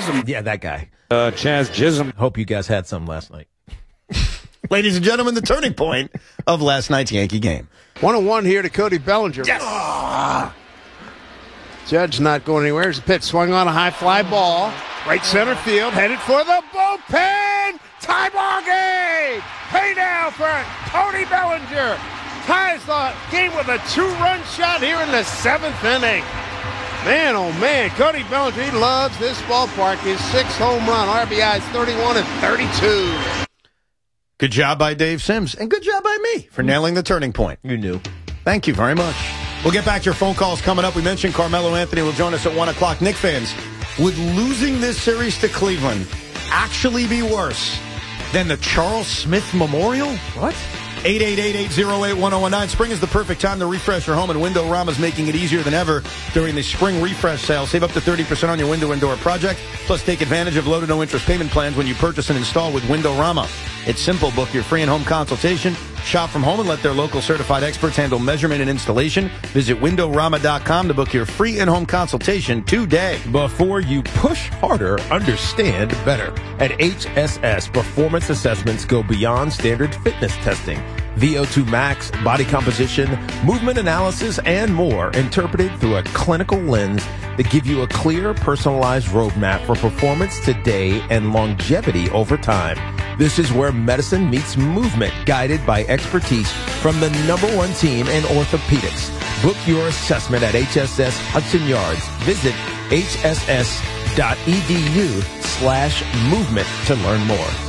Chisholm. Yeah, that guy. Chaz Chisholm. Hope you guys had some last night. Ladies and gentlemen, the turning point of last night's Yankee game. 1-1 here to Cody Bellinger. Yes! Judge not going anywhere. There's a pitch. Swung on a high fly ball. Right center field. Headed for the bullpen. Tie ball game. Pay now for Cody Bellinger. Ties the game with a 2-run shot here in the 7th inning. Man, oh man, Cody Bellinger, he loves this ballpark. His 6th home run. RBIs 31 and 32. Good job by Dave Sims, and good job by me for nailing the turning point. You knew. Thank you very much. We'll get back to your phone calls coming up. We mentioned Carmelo Anthony will join us at 1 o'clock. Knicks fans, would losing this series to Cleveland actually be worse than the Charles Smith Memorial? What? 888-808-1019. Spring is the perfect time to refresh your home, and Windorama's making it easier than ever during the spring refresh sale. Save up to 30% on your window and door project. Plus, take advantage of low to no interest payment plans when you purchase and install with Windorama. It's simple. Book your free in-home consultation. Shop from home and let their local certified experts handle measurement and installation. Visit Windorama.com to book your free in-home consultation today. Before you push harder, understand better. At HSS, performance assessments go beyond standard fitness testing. VO2 max, body composition, movement analysis, and more, interpreted through a clinical lens that give you a clear, personalized roadmap for performance today and longevity over time. This is where medicine meets movement, guided by expertise from the #1 team in orthopedics. Book your assessment at HSS Hudson Yards. Visit hss.edu/movement to learn more.